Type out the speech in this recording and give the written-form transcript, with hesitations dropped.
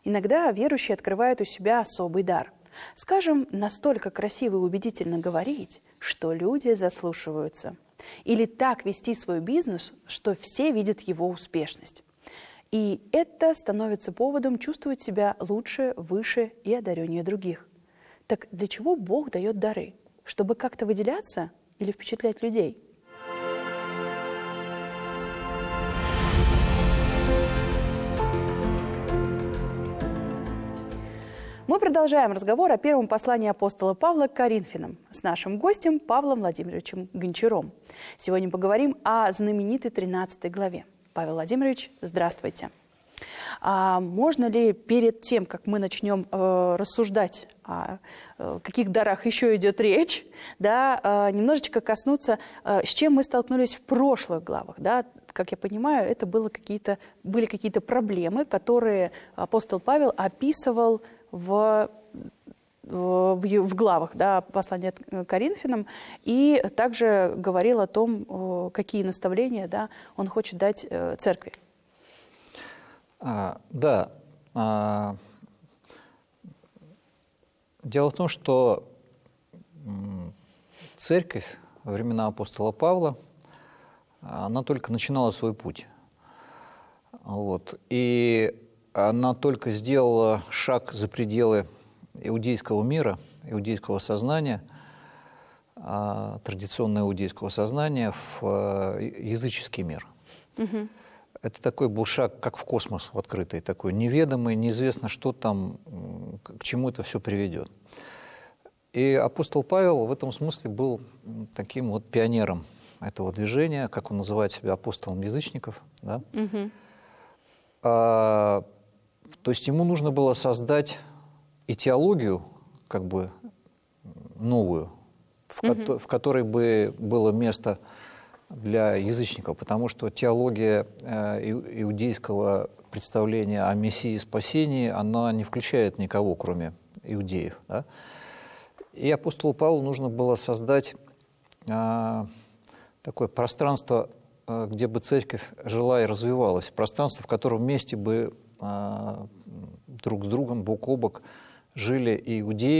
Иногда верующие открывают у себя особый дар. Скажем, настолько красиво и убедительно говорить, что люди заслушиваются. Или так вести свой бизнес, что все видят его успешность. И это становится поводом чувствовать себя лучше, выше и одареннее других. Так для чего Бог дает дары? Чтобы как-то выделяться или впечатлять людей? Мы продолжаем разговор о первом послании апостола Павла к Коринфянам с нашим гостем Павлом Владимировичем Гончаром. Сегодня поговорим о знаменитой 13 главе. Павел Владимирович, здравствуйте. Можно ли перед тем, как мы начнем рассуждать о каких дарах еще идет речь, да, немножечко коснуться, с чем мы столкнулись в прошлых главах, да? Как я понимаю, это были какие-то проблемы, которые апостол Павел описывал в главах, да, послания к Коринфянам, и также говорил о том, какие наставления, да, он хочет дать церкви. Да. Дело в том, что церковь во времена апостола Павла, она только начинала свой путь. Вот. И она только сделала шаг за пределы иудейского мира, иудейского сознания, традиционного иудейского сознания в языческий мир. Угу. Это такой был шаг, как в космос, в открытый, такой неведомый, неизвестно, что там, к чему это все приведет. И апостол Павел в этом смысле был таким вот пионером этого движения, как он называет себя, апостолом язычников. Да? Угу. То есть ему нужно было создать и теологию, как бы новую, в которой бы было место для язычников, потому что теология иудейского представления о Мессии и спасении, она не включает никого, кроме иудеев. Да? И апостолу Павлу нужно было создать такое пространство, где бы церковь жила и развивалась, пространство, в котором вместе бы друг с другом, бок о бок, жили и иудеи,